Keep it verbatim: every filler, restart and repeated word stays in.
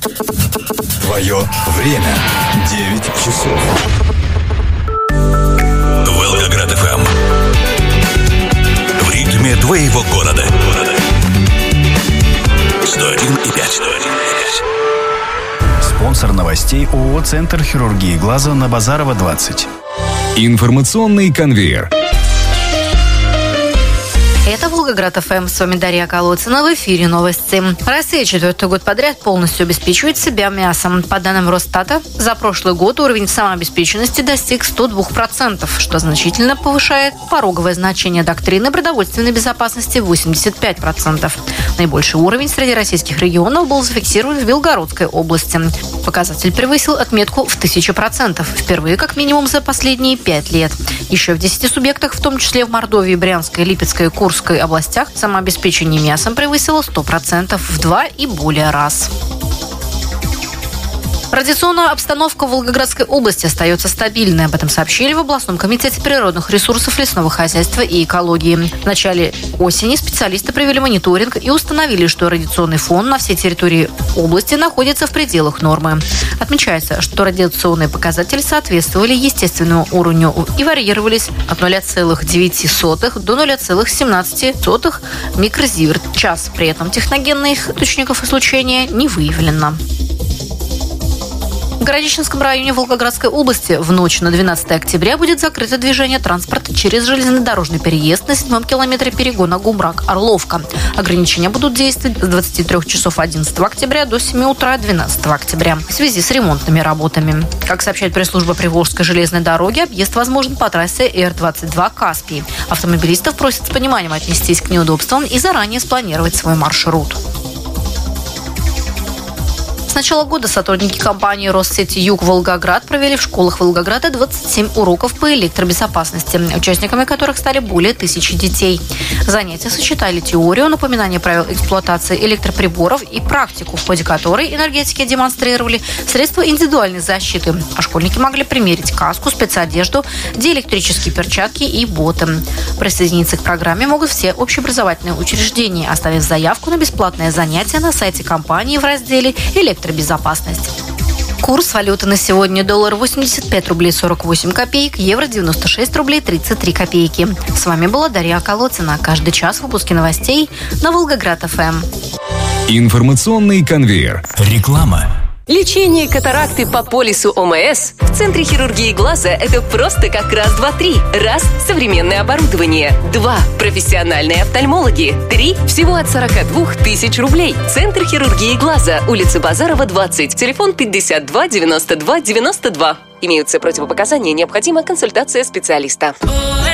Твое время. девять часов. Волгоград-ФМ. В ритме твоего города. сто один и пять. Спонсор новостей ООО «Центр хирургии глаза» на Базарова, двадцать. Информационный конвейер. Это Волгоград-ФМ. С вами Дарья Колодцина. В эфире новости. Россия четвертый год подряд полностью обеспечивает себя мясом. По данным Росстата, за прошлый год уровень самообеспеченности достиг сто два процента, что значительно повышает пороговое значение доктрины продовольственной безопасности восемьдесят пять процентов. Наибольший уровень среди российских регионов был зафиксирован в Белгородской области. Показатель превысил отметку в тысячу процентов. Впервые как минимум за последние пять лет. Еще в десяти субъектах, в том числе в Мордовии, Брянской, Липецкой и Курской областях, самообеспечение мясом превысило сто процентов в два и более раз. Традиционная обстановка в Волгоградской области остается стабильной. Об этом сообщили в областном комитете природных ресурсов, лесного хозяйства и экологии. В начале осени специалисты провели мониторинг и установили, что радиационный фон на всей территории области находится в пределах нормы. Отмечается, что радиационные показатели соответствовали естественному уровню и варьировались от ноль целых девять десятых до ноль целых семнадцать сотых микрозиверт в час. При этом техногенных источников излучения не выявлено. В Городищенском районе Волгоградской области в ночь на двенадцатое октября будет закрыто движение транспорта через железнодорожный переезд на седьмом километре перегона Гумрак-Орловка. Ограничения будут действовать с двадцати трёх часов одиннадцатого октября до семи утра двенадцатого октября в связи с ремонтными работами. Как сообщает пресс-служба Приволжской железной дороги, объезд возможен по трассе Эр двадцать два «Каспий». Автомобилистов просят с пониманием отнестись к неудобствам и заранее спланировать свой маршрут. С начала года сотрудники компании Россети Юг Волгоград провели в школах Волгограда двадцать семь уроков по электробезопасности, участниками которых стали более тысячи детей. Занятия сочетали теорию, напоминание правил эксплуатации электроприборов и практику, в ходе которой энергетики демонстрировали средства индивидуальной защиты, а школьники могли примерить каску, спецодежду, диэлектрические перчатки и боты. Присоединиться к программе могут все общеобразовательные учреждения, оставив заявку на бесплатное занятие на сайте компании в разделе «Электробезопасность». Безопасность. Курс валюты на сегодня: доллар восемьдесят пять рублей сорок восемь копеек, евро девяносто шесть рублей тридцать три копейки. С вами была Дарья Колодцина. Каждый час выпуски новостей на Волгоград-ФМ. Информационный конвейер. Реклама. Лечение катаракты по полису ОМС в Центре хирургии глаза – это просто как раз, два, три. Раз – современное оборудование. Два – профессиональные офтальмологи. Три – всего от сорок два тысяч рублей. Центр хирургии глаза, улица Базарова, двадцать. Телефон пятьдесят два девяносто два девяносто два. Имеются противопоказания, необходима консультация специалиста.